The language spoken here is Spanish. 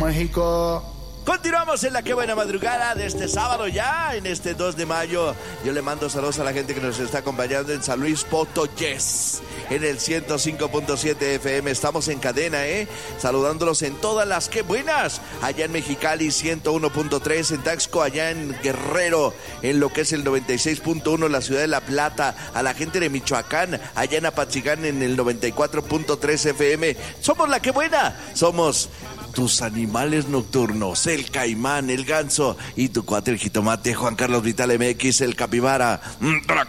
México. Continuamos en la Qué Buena Madrugada de este sábado ya, en este 2 de mayo. Yo le mando saludos a la gente que nos está acompañando en San Luis Potosí, en el 105.7 FM. Estamos en cadena, saludándolos en todas las Qué Buenas. Allá en Mexicali, 101.3, en Taxco, allá en Guerrero, en lo que es el 96.1, la ciudad de La Plata. A la gente de Michoacán, allá en Apatzingán, en el 94.3 FM. Somos la Qué Buena, somos tus animales nocturnos, el caimán, el ganso y tu cuate el jitomate, Juan Carlos Vital MX, el capibara.